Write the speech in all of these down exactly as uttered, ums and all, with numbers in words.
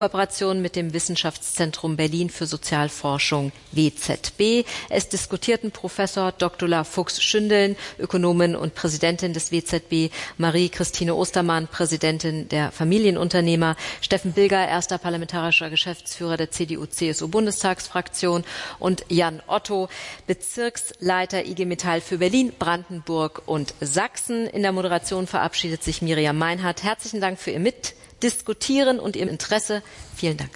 Kooperation mit dem Wissenschaftszentrum Berlin für Sozialforschung W Z B. Es diskutierten Professor Doktor Fuchs-Schündeln, Ökonomin und Präsidentin des W Z B, Marie-Christine Ostermann, Präsidentin der Familienunternehmer, Steffen Bilger, erster parlamentarischer Geschäftsführer der C D U C S U-Bundestagsfraktion und Jan Otto, Bezirksleiter I G Metall für Berlin, Brandenburg und Sachsen. In der Moderation verabschiedet sich Miriam Meinhardt. Herzlichen Dank für Ihr Mitdiskutieren und Ihr Interesse. Vielen Dank.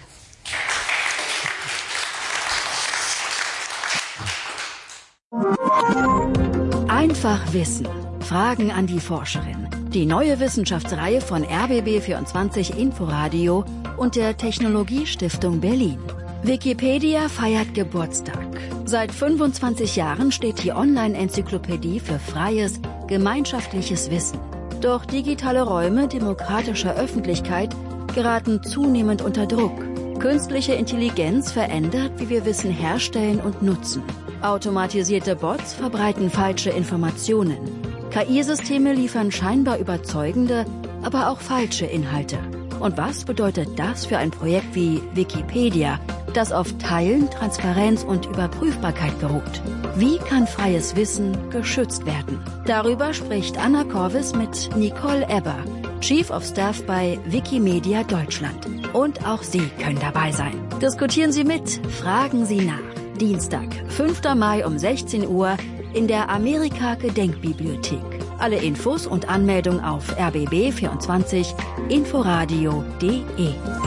Einfach wissen. Fragen an die Forscherin. Die neue Wissenschaftsreihe von R B B vierundzwanzig Inforadio und der Technologiestiftung Berlin. Wikipedia feiert Geburtstag. Seit fünfundzwanzig Jahren steht die Online-Enzyklopädie für freies, gemeinschaftliches Wissen. Doch digitale Räume demokratischer Öffentlichkeit geraten zunehmend unter Druck. Künstliche Intelligenz verändert, wie wir Wissen herstellen und nutzen. Automatisierte Bots verbreiten falsche Informationen. K I-Systeme liefern scheinbar überzeugende, aber auch falsche Inhalte. Und was bedeutet das für ein Projekt wie Wikipedia, das auf Teilen, Transparenz und Überprüfbarkeit beruht? Wie kann freies Wissen geschützt werden? Darüber spricht Anna Corvis mit Nicole Ebber, Chief of Staff bei Wikimedia Deutschland. Und auch Sie können dabei sein. Diskutieren Sie mit, fragen Sie nach. Dienstag, fünfter Mai um sechzehn Uhr in der Amerika-Gedenkbibliothek. Alle Infos und Anmeldung auf r b b vierundzwanzig inforadio punkt de.